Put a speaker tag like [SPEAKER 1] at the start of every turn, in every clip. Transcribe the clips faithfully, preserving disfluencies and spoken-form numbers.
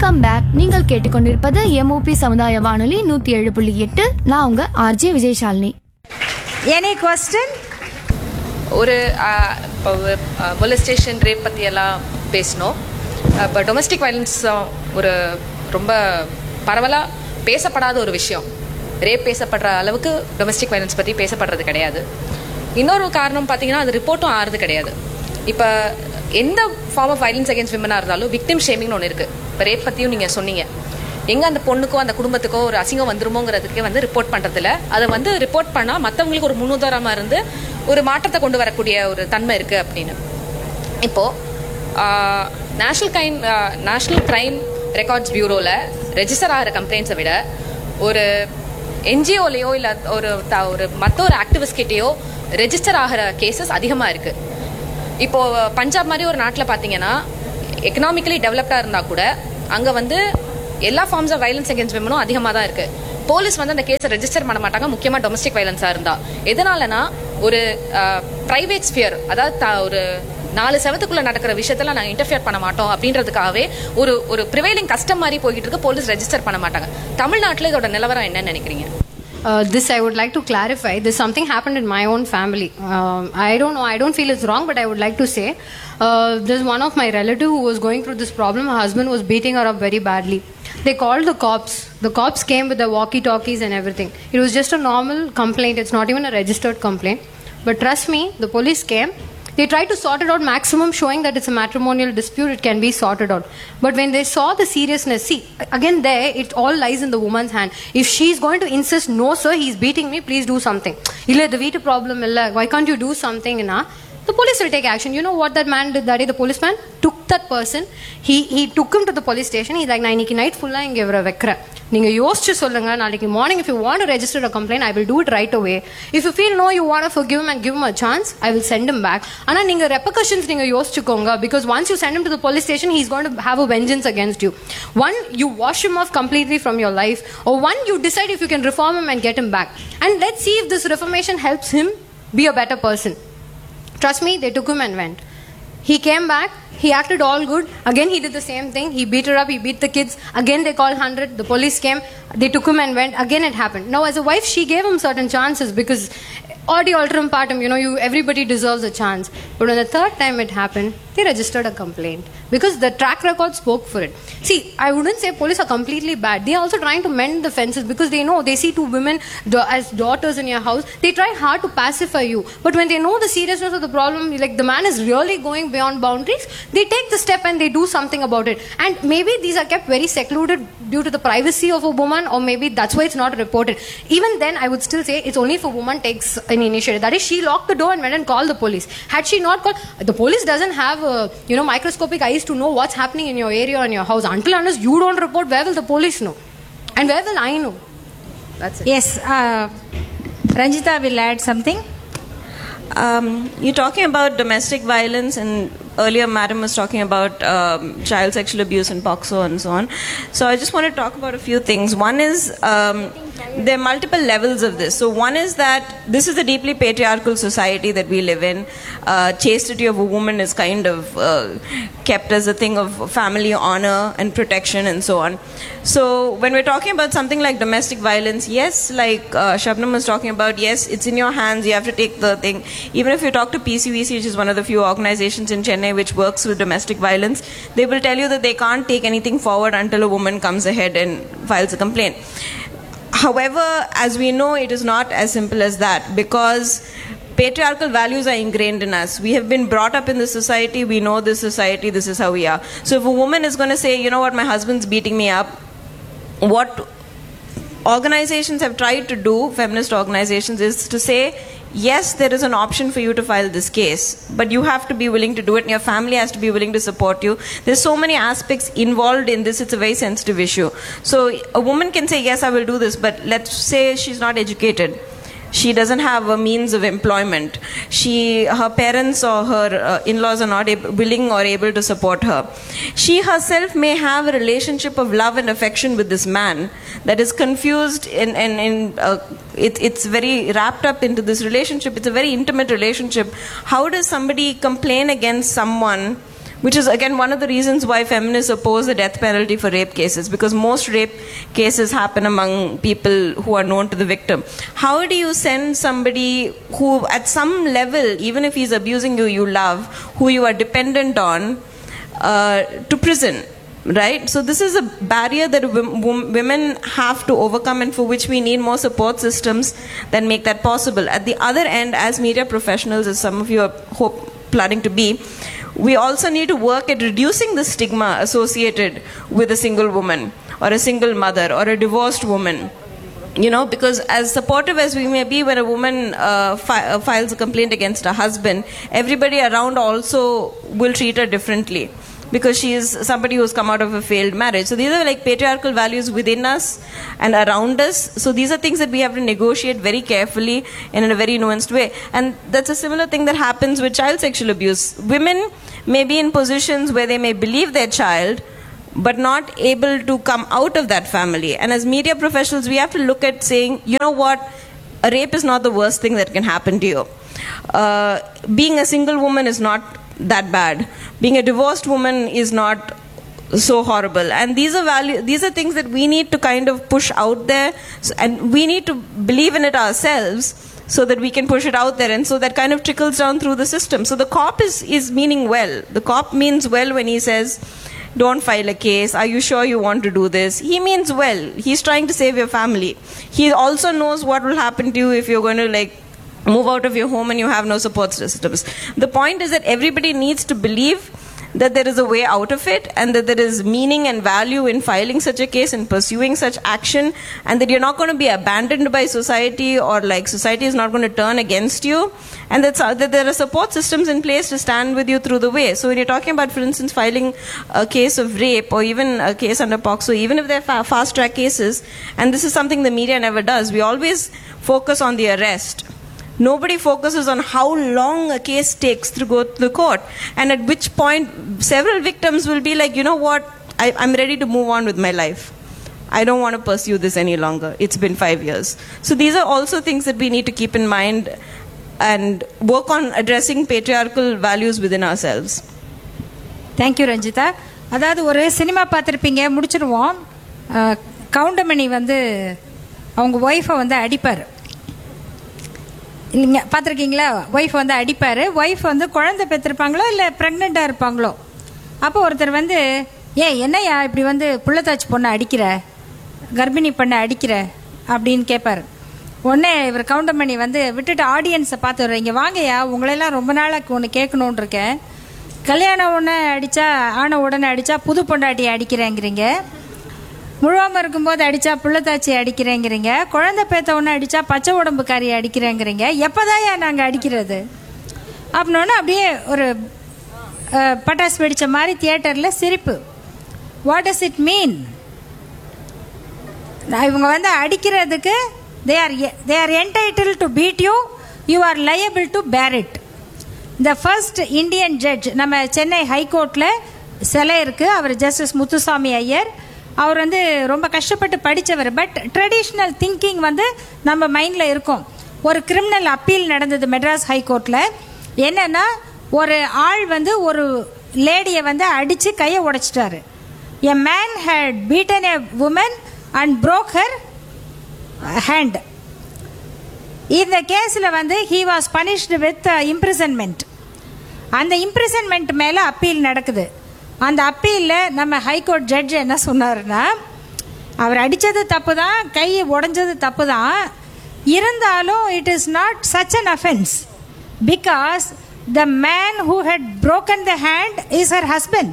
[SPEAKER 1] Welcome back. நீங்கள் கேட்டுக்கொண்டிருப்பது MOP சமுதாய வானொலி நூத்தி ஏழு புள்ளி எட்டு. நான் உங்க ஆர்ஜே விஜயசாலினி.
[SPEAKER 2] Any question?
[SPEAKER 3] ஒரு இப்போ மொலஸ்டேஷன் ரேப் பற்றி எல்லாம் பேசணும். இப்போ டொமஸ்டிக் வயலன்ஸ் ஒரு ரொம்ப பரவலாக பேசப்படாத ஒரு விஷயம். ரேப் பேசப்படுற அளவுக்கு டொமஸ்டிக் வயலன்ஸ் பற்றி பேசப்படுறது கிடையாது. இன்னொரு காரணம் பார்த்தீங்கன்னா அது ரிப்போர்ட்டும் ஆறுது கிடையாது. இப்போ எந்த ஃபார்ம் ஆஃப் வயலன்ஸ் அகேன்ஸ்ட் விமனாக இருந்தாலும் விக்டிம் ஷேமிங்னு ஒன்று இருக்குது. இப்போ ரேப் பற்றியும் நீங்கள் சொன்னீங்க. எங்கே அந்த பொண்ணுக்கோ அந்த குடும்பத்துக்கோ ஒரு அசிங்கம் வந்துருமோங்கிறதுக்கே வந்து ரிப்போர்ட் பண்ணுறதில்ல. அதை வந்து ரிப்போர்ட் பண்ணால் மற்றவங்களுக்கு ஒரு முன்னுதாரணமாக இருந்து ஒரு மாற்றத்தை கொண்டு வரக்கூடிய ஒரு தன்மை இருக்குது அப்படின்னு. இப்போது national கைம் national crime records பியூரோவில் register ஆகிற கம்ப்ளைண்ட்ஸை விட ஒரு என்ஜிஓலையோ இல்லை ஒரு ஒரு மற்ற ஒரு ஆக்டிவிஸ்ட்கிட்டையோ ரெஜிஸ்டர் ஆகிற கேசஸ் அதிகமாக இருக்குது. இப்போது பஞ்சாப் மாதிரி ஒரு நாட்டில் பார்த்தீங்கன்னா எக்கனாமிக்கலி டெவலப்டாக இருந்தால் கூட அங்கே வந்து எல்லா ஃபார்ம்ஸ் ஆஃப் வயலன்ஸ் அகேன்ஸ்ட் விமனும் அதிகமாக தான் இருக்குது. போலீஸ் வந்து அந்த கேஸை ரெஜிஸ்டர் பண்ண மாட்டாங்க, முக்கியமாக டொமஸ்டிக் வயலன்ஸாக இருந்தால். எதனாலனா ஒரு ப்ரைவேட் ஸ்பியர், அதாவது ஒரு நாலு செவத்துக்குள்ளே நடக்கிற விஷயத்தெல்லாம் நாங்கள் இன்டர்ஃபியர் பண்ண மாட்டோம் அப்படின்றதுக்காகவே ஒரு ஒரு ப்ரிவைலிங் கஸ்டம் மாதிரி போய்கிட்டு இருக்கு. போலீஸ் ரெஜிஸ்டர் பண்ண மாட்டாங்க. தமிழ்நாட்டில் இதோட நிலவரம் என்னன்னு நினைக்கிறீங்க?
[SPEAKER 4] Uh, this I would like to clarify. This something happened in my own family. Uh, I don't know. I don't feel it's wrong, but I would like to say uh, there's one of my relative who was going through this problem. Her husband was beating her up very badly. They called the cops. The cops came with the walkie-talkies and everything. It was just a normal complaint. It's not even a registered complaint. But trust me, the police came. They tried to sort it out maximum, showing that it's a matrimonial dispute, it can be sorted out. But when they saw the seriousness, see, again there, it all lies in the woman's hand. If she's going to insist, no sir, he's beating me, please do something. Illa, the veetu problem illa, why can't you do something? Na? The police will take action. You know what that man did that day? The policeman took that person, he he took him to the police station. He's like, na iniki night fulla inge vara vekkra. Neenga yosichu solunga, naliki morning if you want to register a complaint, I will do it right away. If you feel no, you want to forgive him and give him a chance, I will send him back. Ana neenga repercussions neenga yosichukonga, because once you send him to the police station, he's going to have a vengeance against you. One, you wash him off completely from your life, or one, you decide if you can reform him and get him back. And let's see if this reformation helps him be a better person. Trust me, they took him and went. He came back, he acted all good. Again, he did the same thing. He beat her up, he beat the kids. Again, they called one hundred. The police came, they took him and went. Again, it happened. Now, as a wife, she gave him certain chances because audi alterum partum, you know, you everybody deserves a chance. But when the third time it happened, they registered a complaint because the track record spoke for it. See, I wouldn't say police are completely bad. They are also trying to mend the fences because they know, they see two women as daughters in your house. They try hard to pacify you. But when they know the seriousness of the problem, like the man is really going beyond boundaries, they take the step and they do something about it. And maybe these are kept very secluded due to the privacy of a woman, or maybe that's why it's not reported. Even then, I would still say it's only if a woman takes an initiative. That is, she locked the door and went and called the police. Had she not called, the police doesn't have a, you know, microscopic eyes to know what's happening in your area or in your house. Until unless you don't report, where will the police know? And where will I know? That's it.
[SPEAKER 2] Yes, uh, Ranjita will add something.
[SPEAKER 5] Um, you're talking about domestic violence, and earlier Madam was talking about um, child sexual abuse and POCSO and so on. So I just want to talk about a few things. One is um, there are multiple levels of this. So one is that this is a deeply patriarchal society that we live in. Uh, chastity of a woman is kind of uh, kept as a thing of family honor and protection and so on. So when we're talking about something like domestic violence, yes, like uh, Shabnam was talking about, yes, it's in your hands, you have to take the thing. Even if you talk to P C V C, which is one of the few organizations in Chennai which works with domestic violence, they will tell you that they can't take anything forward until a woman comes ahead and files a complaint. However, as we know, it is not as simple as that, because patriarchal values are ingrained in us. We have been brought up in this society, we know this society, this is how we are. So if a woman is going to say, you know what, my husband's beating me up, what organizations have tried to do, feminist organizations, is to say, yes, there is an option for you to file this case, but you have to be willing to do it, and your family has to be willing to support you. There's so many aspects involved in this, it's a very sensitive issue. So a woman can say, yes, I will do this, but let's say she's not educated. She doesn't have a means of employment. She, her parents or her uh, in-laws are not ab- willing or able to support her. She herself may have a relationship of love and affection with this man that is confused and, and, and uh, it, it's very wrapped up into this relationship. It's a very intimate relationship. How does somebody complain against someone which is again one of the reasons why feminists oppose the death penalty for rape cases, because most rape cases happen among people who are known to the victim. How do you send somebody who at some level, even if he's abusing you, you love, who you are dependent on, uh, to prison? Right? So this is a barrier that w- women have to overcome, and for which we need more support systems that make that possible. At the other end, as media professionals, as some of you are hope planning to be, we also need to work at reducing the stigma associated with a single woman or a single mother or a divorced woman. You know, because as supportive as we may be when a woman uh, fi- uh, files a complaint against her husband, everybody around also will treat her differently, because she is somebody who's come out of a failed marriage. So these are like patriarchal values within us and around us. So these are things that we have to negotiate very carefully and in a very nuanced way. And that's a similar thing that happens with child sexual abuse. Women may be in positions where they may believe their child, but not able to come out of that family. And as media professionals, we have to look at saying, you know what, a rape is not the worst thing that can happen to you. Uh, being a single woman is not that bad. Being a divorced woman is not so horrible. And these are value, these are things that we need to kind of push out there, so, and we need to believe in it ourselves so that we can push it out there, and so that kind of trickles down through the system. So the cop is, is meaning well. The cop means well when he says, don't file a case, are you sure you want to do this? He means well. He's trying to save your family. He also knows what will happen to you if you're going to like move out of your home and you have no support systems. The point is that everybody needs to believe that there is a way out of it, and that there is meaning and value in filing such a case and pursuing such action, and that you're not going to be abandoned by society, or like society is not going to turn against you, and that's, uh, that there are support systems in place to stand with you through the way. So when you're talking about, for instance, filing a case of rape or even a case under POCSO, even if they're fa- fast track cases, and this is something the media never does, we always focus on the arrest. Nobody focuses on how long a case takes to go to the court, and at which point several victims will be like, you know what, I, I'm ready to move on with my life. I don't want to pursue this any longer. It's been five years. So these are also things that we need to keep in mind and work on addressing patriarchal values within ourselves.
[SPEAKER 2] Thank you Ranjitha. அதாவது ஒரு cinema பார்த்துருப்பீங்க, முடிச்சிருவோம். கவுண்டமணி வந்து அவங்க wifi வந்து அடிப்பார் இல்லைங்க, பார்த்துருக்கீங்களா? ஒய்ஃப் வந்து அடிப்பார். ஒய்ஃப் வந்து குழந்தை பெற்றிருப்பாங்களோ இல்லை ப்ரெக்னெண்ட்டாக இருப்பாங்களோ. அப்போ ஒருத்தர் வந்து, ஏ என்னையா இப்படி வந்து புள்ளத்தாச்சி பொண்ணை அடிக்கிற, கர்ப்பிணி பொண்ணை அடிக்கிற அப்படின்னு கேட்பார். உடனே இவர் கவுண்டமணி வந்து விட்டுட்டு ஆடியன்ஸை பார்த்து வர்ற, இங்கே வாங்கய்யா, உங்களெல்லாம் ரொம்ப நாளைக்கு ஒன்று கேட்கணுன்னு இருக்கேன். கல்யாணம் உடனே அடித்தா, ஆன உடனே அடித்தா புது பொண்டாட்டியை அடிக்கிறேங்கிறீங்க, முழுவாமல் இருக்கும்போது அடித்தா புள்ளத்தாச்சி அடிக்கிறேங்கிறீங்க, குழந்தை பேத்த ஒன்று அடித்தா பச்சை உடம்புக்காரியை அடிக்கிறேங்கிறீங்க, எப்போதான் ஏன் நாங்கள் அடிக்கிறது அப்படின்னோடனே அப்படியே ஒரு பட்டாசு வெடித்த மாதிரி தியேட்டரில் சிரிப்பு. What does it mean? இவங்க வந்து அடிக்கிறதுக்கு they are they are entitle to beat you, you are liable to பேர் it. The first Indian judge நம்ம சென்னை ஹைகோர்ட்டில் சிலை இருக்குது, அவர் ஜஸ்டிஸ் முத்துசாமி ஐயர். அவர் வந்து ரொம்ப கஷ்டப்பட்டு படித்தவர். பட் ட்ரெடிஷ்னல் திங்கிங் வந்து நம்ம மைண்டில் இருக்கும். ஒரு கிரிமினல் அப்பீல் நடந்தது மெட்ராஸ் ஹைகோர்ட்டில். என்னென்னா, ஒரு ஆள் வந்து ஒரு லேடியை வந்து அடித்து கையை உடைச்சிட்டாரு. A man had beaten a woman and broke her hand. இந்த கேஸில் வந்து he was punished with imprisonment. அந்த இம்ப்ரிசன்மெண்ட் மேலே அப்பீல் நடக்குது. அந்த அப்பீலில் நம்ம ஹைகோர்ட் ஜட்ஜ் என்ன சொன்னார்னா, அவர் அடித்தது தப்பு தான், கை உடஞ்சது தப்பு தான், இருந்தாலும் it is not such an offence because the man who had broken the hand is her husband.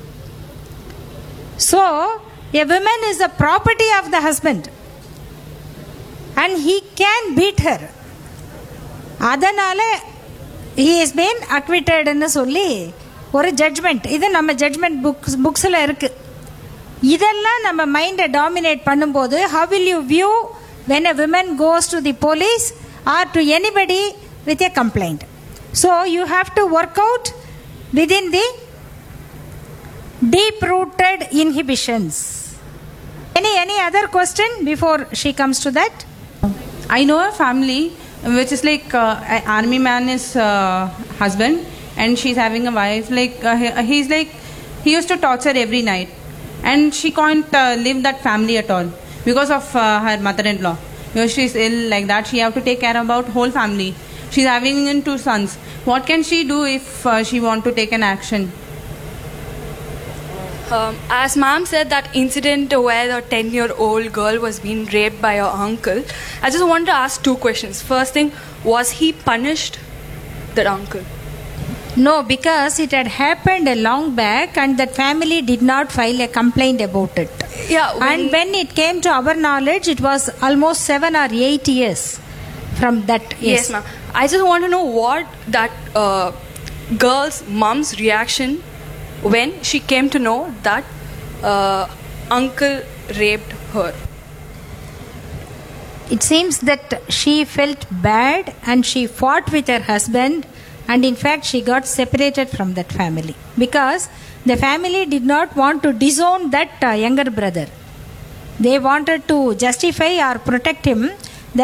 [SPEAKER 2] So a woman is the property of the husband and he can beat her. அதனால he has been acquitted ன்னு சொல்லி ஒரு judgement. இது நம்ம judgement books புக்ஸில் இருக்குது. இதெல்லாம் நம்ம மைண்டை டாமினேட் பண்ணும்போது, how will you view when a woman goes to the police or to anybody with a complaint? So you have to work out within the deep rooted inhibitions. Any any other question before she comes to that?
[SPEAKER 6] I know a family which is like uh, an army man is uh, husband. and she's having a wife. Like uh, he- he's like he used to torture every night, and she can't uh, live that family at all because of uh, her mother-in-law. Because she's ill like that, she have to take care about whole family. She's having two sons. What can she do if uh, she want to take an action?
[SPEAKER 7] Um, as ma'am said, that incident where the ten-year-old girl was being raped by her uncle, I just wanted to ask two questions. First thing, was he punished, that uncle?
[SPEAKER 2] No, because it had happened a long back and that family did not file a complaint about it.
[SPEAKER 7] Yeah, when-
[SPEAKER 2] and when it came to our knowledge, it was almost seven or eight years from that.
[SPEAKER 7] Yes, ma'am. I just want to know what that uh, girl's mom's reaction when she came to know that uh, uncle raped her.
[SPEAKER 2] It seems that she felt bad and she fought with her husband, and in fact she got separated from that family because the family did not want to disown that uh, younger brother. They wanted to justify or protect him